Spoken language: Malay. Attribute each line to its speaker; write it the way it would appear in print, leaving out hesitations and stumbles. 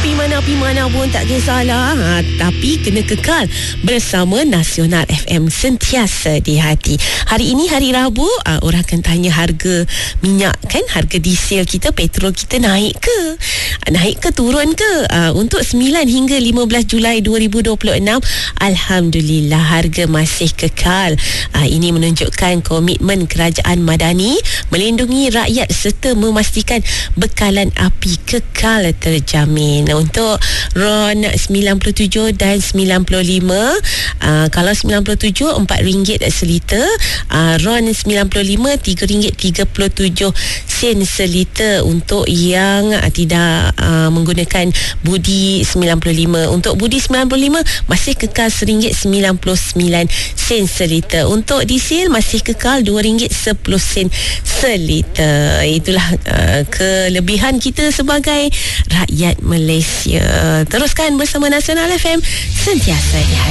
Speaker 1: Pergi mana pun tak kisahlah, tapi kena kekal bersama Nasional FM, sentiasa di hati. Hari ini hari Rabu, orang akan tanya harga minyak kan, harga diesel kita, petrol kita naik ke turun ke? Untuk 9 hingga 15 Julai 2026, alhamdulillah harga masih kekal. Ini menunjukkan komitmen kerajaan Madani melindungi rakyat serta memastikan bekalan api kekal terjamin. Untuk RON 97 dan 95, kalau 97 RM4 seliter, RON 95 RM3.37 seliter untuk yang tidak menggunakan budi 95. Untuk budi 95 masih kekal RM1.99 seliter. Untuk diesel masih kekal RM2.10 seliter. Itulah kelebihan kita sebagai rakyat Malaysia. Teruskan bersama Nasional FM, sentiasa di hati.